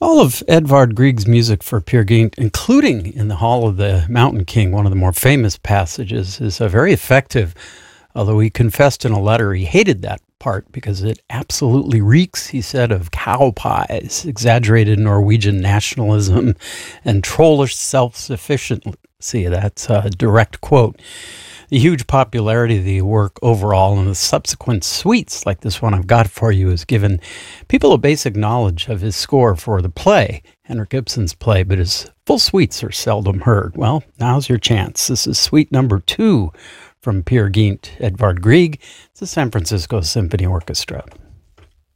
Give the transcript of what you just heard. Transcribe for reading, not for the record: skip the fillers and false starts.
All of Edvard Grieg's music for Peer Gynt, including in the Hall of the Mountain King, one of the more famous passages, is very effective, although he confessed in a letter he hated that part because it absolutely reeks, he said, of cow pies, exaggerated Norwegian nationalism, and trollish self-sufficiency. That's a direct quote. The huge popularity of the work overall and the subsequent suites like this one I've got for you has given people a basic knowledge of his score for the play, Henrik Ibsen's play, but his full suites are seldom heard. Well, now's your chance. This is suite number 2 from Peer Gynt, Edvard Grieg. It's the San Francisco Symphony Orchestra.